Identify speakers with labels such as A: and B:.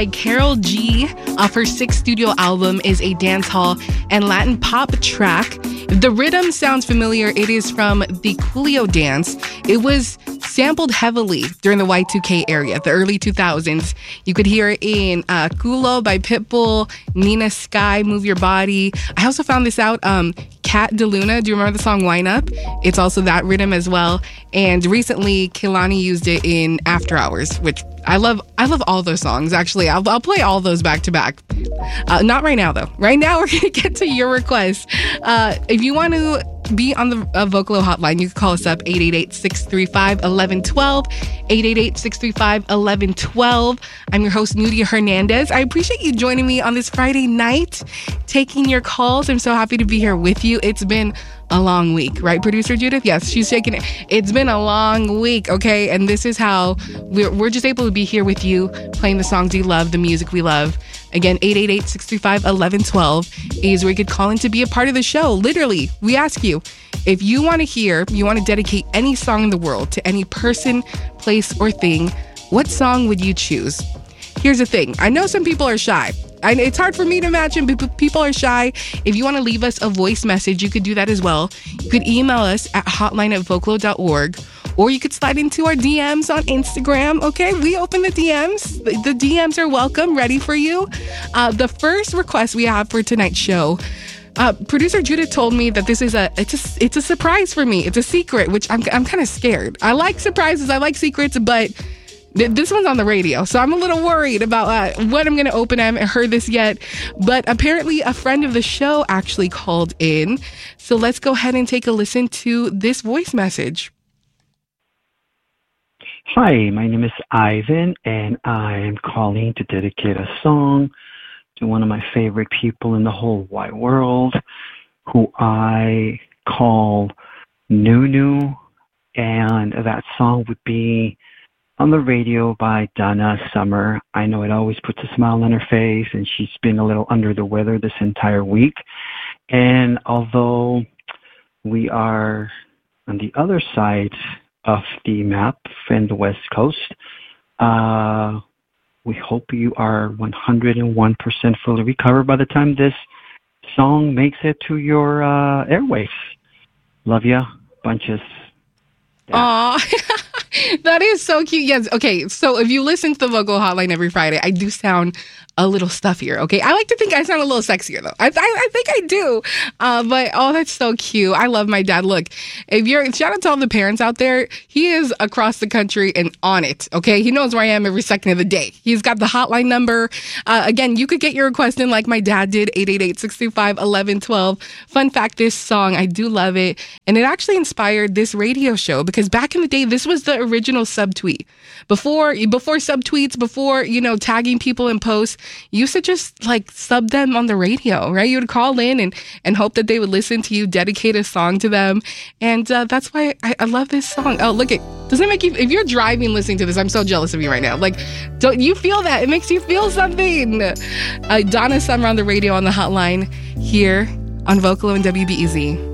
A: Karol G off her sixth studio album is a dancehall and Latin pop track. If the rhythm sounds familiar, it is from the Coolio dance. It was sampled heavily during the Y2K era, the early 2000s. You could hear it in Culo by Pitbull, Nina Sky, Move Your Body. I also found this out, Cat DeLuna, do you remember the song Wine Up? It's also that rhythm as well. And recently, Kehlani used it in After Hours, which I love all those songs, actually. I'll play all those back to back. Not right now, though. Right now, we're going to get to your requests. If you want to be on the Vocalo hotline, you can call us up 888-635-1112, 888-635-1112. I'm your host, Nudia Hernandez. I appreciate you joining me on this Friday night, taking your calls. I'm so happy to be here with you. It's been a long week, right, producer Judith? Yes, she's shaking it. It's been a long week, okay? And this is how we're just able to be here with you, playing the songs you love, the music we love. Again, 888-635-1112 is where you could call in to be a part of the show. Literally, we ask you, if you want to dedicate any song in the world to any person, place, or thing, what song would you choose? Here's the thing. I know some people are shy. It's hard for me to imagine, but people are shy. If you want to leave us a voice message, you could do that as well. You could email us at hotline@vocalo.org, or you could slide into our DMs on Instagram, okay? We open the DMs. The DMs are welcome, ready for you. The first request we have for tonight's show, producer Judith told me that this is it's a surprise for me. It's a secret, which I'm kind of scared. I like surprises, I like secrets, but this one's on the radio, so I'm a little worried about what I'm going to open. I haven't heard this yet, but apparently a friend of the show actually called in. So let's go ahead and take a listen to this voice message.
B: Hi, my name is Ivan, and I am calling to dedicate a song to one of my favorite people in the whole wide world, who I call Nunu, and that song would be On the Radio by Donna Summer. I know it always puts a smile on her face, and she's been a little under the weather this entire week. And although we are on the other side of the map in the West Coast, we hope you are 101% fully recovered by the time this song makes it to your airwaves. Love ya, bunches.
A: Aw. That is so cute. Yes. Okay. So if you listen to the Vocal Hotline every Friday, I do sound a little stuffier. Okay. I like to think I sound a little sexier though. I think I do. But that's so cute. I love my dad. Look, shout out to all the parents out there. He is across the country and on it. Okay. He knows where I am every second of the day. He's got the hotline number. Again, you could get your request in like my dad did, 888-635-1112. Fun fact, this song, I do love it. And it actually inspired this radio show because back in the day, this was the original subtweet. Before subtweets, before, tagging people in posts, you used to just like sub them on the radio, right? You would call in and hope that they would listen to you, dedicate a song to them. And that's why I love this song. Oh, look, doesn't it make you, if you're driving listening to this, I'm so jealous of you right now. Like, don't you feel that? It makes you feel something. Donna Summer on the radio on the hotline here on Vocalo and WBEZ.